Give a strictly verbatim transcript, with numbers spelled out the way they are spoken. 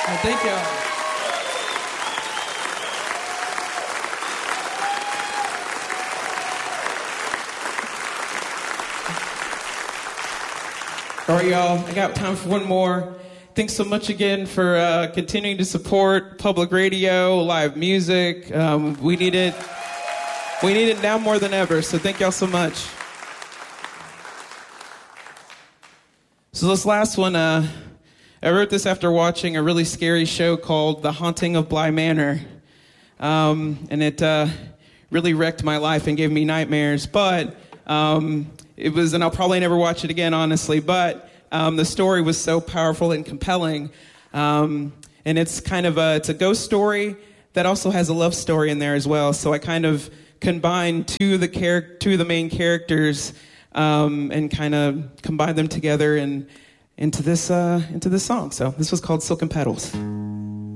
Well, thank y'all. All right, y'all. I got time for one more. Thanks so much again for uh, continuing to support public radio, live music. Um, we need it. We need it now more than ever. So thank y'all so much. So this last one, uh, I wrote this after watching a really scary show called The Haunting of Bly Manor. Um, and it uh, really wrecked my life and gave me nightmares. But um, it was, and I'll probably never watch it again, honestly. But um, the story was so powerful and compelling. Um, and it's kind of a, it's a ghost story that also has a love story in there as well. So I kind of combined two of the, char- two of the main characters Um, and kind of combine them together and into this uh, into this song. So this was called Silken Petals.